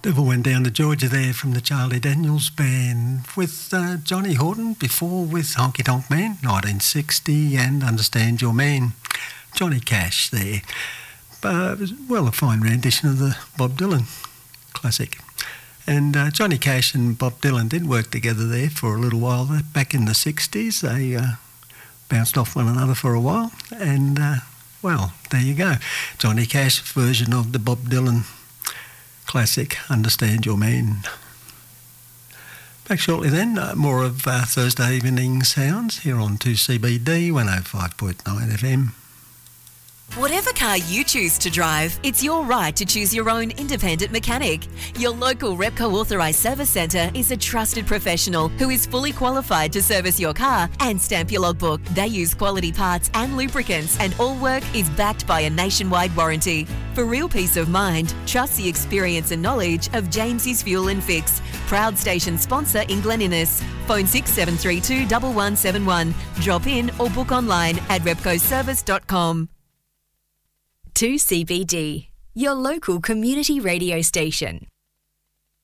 Devil Went Down to Georgia there from the Charlie Daniels Band with Johnny Horton, before with Honky Tonk Man, 1960, and Understand Your Man, Johnny Cash there. Well, a fine rendition of the Bob Dylan classic. And Johnny Cash and Bob Dylan did work together there for a little while back in the 60s. They bounced off one another for a while, and, well, there you go. Johnny Cash version of the Bob Dylan classic, Understand Your Man. Back shortly then, more of Thursday evening sounds here on 2CBD 105.9 FM. Whatever car you choose to drive, it's your right to choose your own independent mechanic. Your local Repco Authorised Service Centre is a trusted professional who is fully qualified to service your car and stamp your logbook. They use quality parts and lubricants, and all work is backed by a nationwide warranty. For real peace of mind, trust the experience and knowledge of James's Fuel and Fix. Proud station sponsor in Glen Innes. Phone 6732 1171. Drop in or book online at repcoservice.com. 2CBD, your local community radio station.